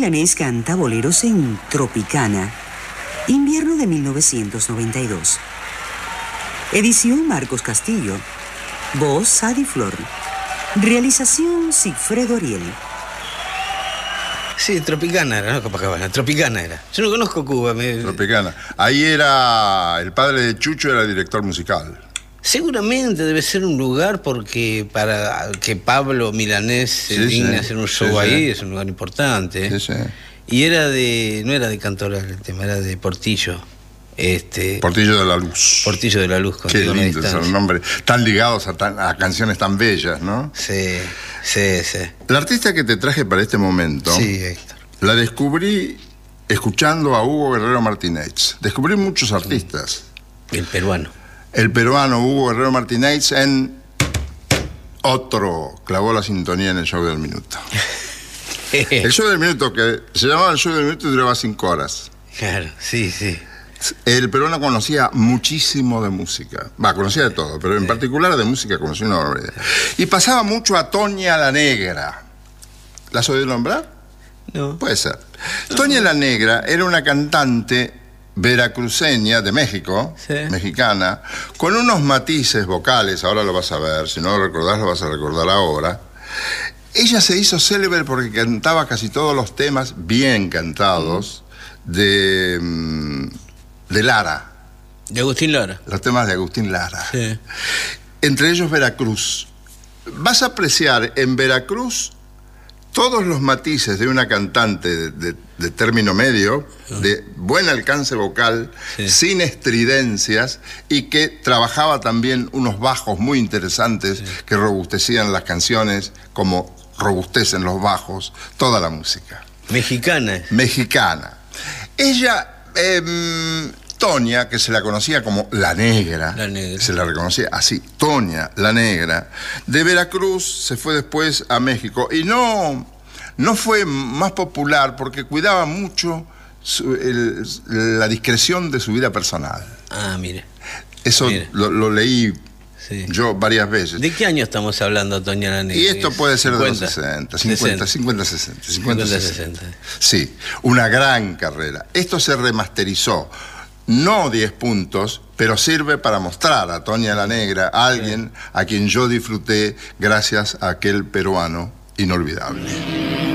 Milanés canta boleros en Tropicana, invierno de 1992. Edición Marcos Castillo. Voz Sadi Flor. Realización Sigfredo Ariel. Sí, Tropicana era, no Copacabana, Tropicana era. Yo no conozco Cuba. Tropicana. Ahí era, el padre de Chucho era director musical. Seguramente debe ser un lugar porque para que Pablo Milanés se digne hacer un show ahí es un lugar importante. Sí, sí. Y no era de Cantoral el tema, era de Portillo. Portillo de la Luz. Portillo de la Luz. Qué lindo esos nombres, tan ligados a canciones tan bellas, ¿no? Sí. La artista que te traje para este momento, sí, Héctor, la descubrí escuchando a Hugo Guerrero Martínez. Descubrí muchos artistas. El peruano. El peruano Hugo Guerrero Martínez en otro clavó la sintonía en el show del minuto. El show del minuto, que se llamaba el show del minuto y duraba 5 horas. Claro, sí. El peruano conocía muchísimo de música. Conocía de todo, pero en particular de música conocía una barbaridad. Y pasaba mucho a Toña la Negra. ¿La has oído nombrar? No. Puede ser. Toña la Negra era una cantante veracruceña de México, mexicana, con unos matices vocales, ahora lo vas a ver, si no lo recordás lo vas a recordar ahora. Ella se hizo célebre porque cantaba casi todos los temas bien cantados de Lara. De Agustín Lara. Los temas de Agustín Lara. Sí. Entre ellos Veracruz. Vas a apreciar en Veracruz todos los matices de una cantante de término medio, de buen alcance vocal, sin estridencias, y que trabajaba también unos bajos muy interesantes que robustecían las canciones como robustecen los bajos toda la música. Mexicana. Ella, Toña, que se la conocía como La Negra, se la reconocía así, Toña la Negra, de Veracruz se fue después a México y no fue más popular porque cuidaba mucho la discreción de su vida personal. Ah, mire. Eso lo leí yo varias veces. ¿De qué año estamos hablando, Toña la Negra? Y esto puede ser de los 60, 50, 60. Sí, una gran carrera. Esto se remasterizó. No 10 puntos, pero sirve para mostrar a Toña la Negra, a alguien a quien yo disfruté gracias a aquel peruano inolvidable.